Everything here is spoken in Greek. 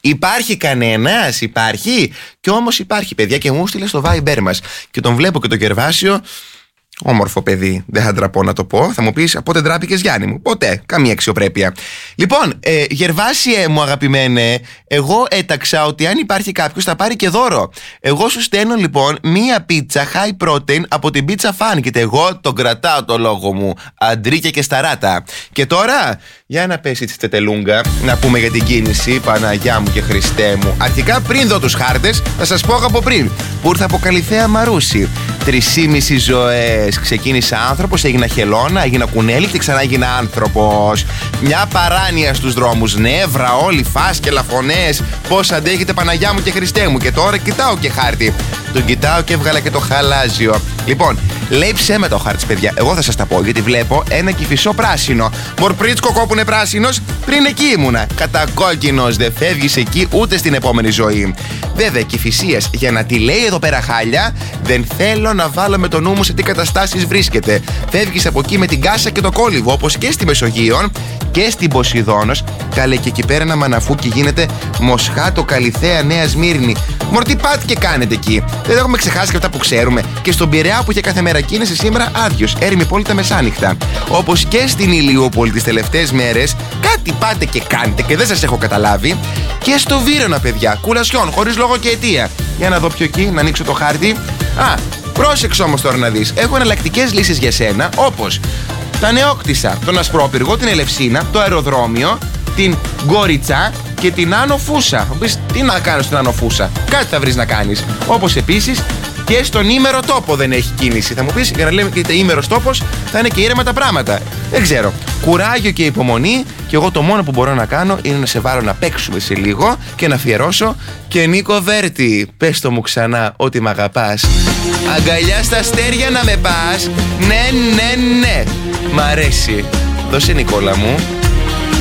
Υπάρχει κανένας? Υπάρχει. Και όμως υπάρχει, παιδιά, και μου στείλε στο Viber μας. Και τον βλέπω και το Γερβάσιο. Όμορφο παιδί, δεν θα ντραπώ να το πω. Θα μου πεις, πότε ντράπηκες, Γιάννη μου? Ποτέ, καμία αξιοπρέπεια. Λοιπόν, Γερβάσιε μου αγαπημένε, εγώ έταξα ότι αν υπάρχει κάποιος θα πάρει και δώρο. Εγώ σου στέλνω λοιπόν μία πίτσα high protein από την Pizza Fan. Και εγώ τον κρατάω το λόγο μου. Αντρίκια και σταράτα. Και τώρα, για να πέσει τη τετελούγκα, να πούμε για την κίνηση. Παναγιά μου και Χριστέ μου. Αρχικά, πριν δω τους χάρτες, θα σας πω από πριν. Που ήρθα από Καλυθέα Μαρούσι. 3,5 ζωές. Ξεκίνησα άνθρωπος, έγινα χελώνα, έγινα κουνέλι και ξανά έγινα άνθρωπος. Μια παράνοια στους δρόμους. Νεύρα, όλοι, φάσκελα, φωνές. Πώς αντέχετε, Παναγιά μου και Χριστέ μου. Και τώρα κοιτάω και χάρτη. Τον κοιτάω και έβγαλα και το χαλάζιο. Λοιπόν, λέει ψέματα ο χάρτης, παιδιά. Εγώ θα σας τα πω, γιατί βλέπω ένα Κηφισό πράσινο. Μορπρίτσκοκο που είναι πράσινος, πριν εκεί ήμουνα. Κατακόκκινος, δεν φεύγεις εκεί ούτε στην επόμενη ζωή. Βέβαια, Κηφισίας, για να τη λέει εδώ πέρα χάλια, δεν θέλω να βάλω με το νου μου σε τι καταστάσεις βρίσκεται. Φεύγεις από εκεί με την κάσα και το κόλυβο, όπως και στη Μεσογείον και στην Ποσειδώνος. Καλέ, και εκεί πέρα ένα μαναφούκι γίνεται Μοσχάτο, Καλυθέα, Νέα Σμύρνη. Μωρ, τι πάτε και κάνετε εκεί? Δεν έχουμε ξεχάσει και αυτά που ξέρουμε. Και στον Πειραιά που είχε κάθε μέρα κίνηση, σήμερα άδειος. Έρημη πόλη τα μεσάνυχτα. Όπως και στην Ηλιούπολη τις τελευταίες μέρες, κάτι πάτε και κάνετε και δεν σας έχω καταλάβει. Και στο Βύρωνα, παιδιά, κουλασιών, χωρίς λόγο και αιτία. Για να δω πιο εκεί, να ανοίξω το χάρτη. Πρόσεξε όμως τώρα να δεις. Έχω εναλλακτικές λύσεις για σένα, όπως τα Νεόκτισσα, τον Ασπρόπυργο, την Ελευσίνα, το αεροδρόμιο, την Γκόριτσά και την Άνω Φούσα. Θα πεις, τι να κάνω στην Άνω Φούσα? Κάτι θα βρεις να κάνεις. Όπως επίσης και στον ήμερο τόπο δεν έχει κίνηση. Θα μου πεις, για να λέμε και ήμερος τόπος, θα είναι και ήρεμα τα πράγματα. Δεν ξέρω. Κουράγιο και υπομονή. Και εγώ το μόνο που μπορώ να κάνω είναι να σε βάλω να παίξουμε σε λίγο και να αφιερώσω και Νίκο Βέρτη. Πες το μου ξανά ότι μ' αγαπάς. Αγκαλιά στα αστέρια να με πας. Ναι, ναι, ναι. Μ' αρέσει. Δώσε, Νικόλα μου.